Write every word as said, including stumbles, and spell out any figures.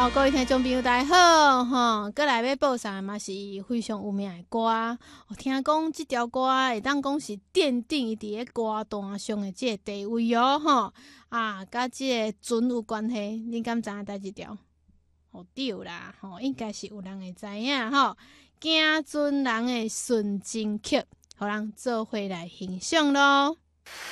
好，各位听众朋友，大家好，吼，过来要播上嘛是非常有名的歌。我听讲这条歌会当讲是奠定伊伫个歌坛上的这个地位哦，吼啊，甲这个船有关系，恁敢知影第几条？哦，对啦，吼，应该是有人会知影吼。行船人的纯情曲，互人做伙来欣赏咯。